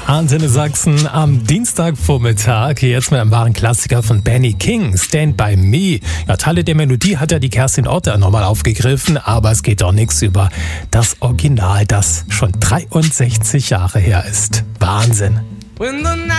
Antenne Sachsen am Dienstagvormittag. Jetzt mit einem wahren Klassiker von Benny King, Stand By Me. Ja, Teile der Melodie hat ja die Kerstin Otter nochmal aufgegriffen, aber es geht doch nichts über das Original, das schon 63 Jahre her ist. Wahnsinn.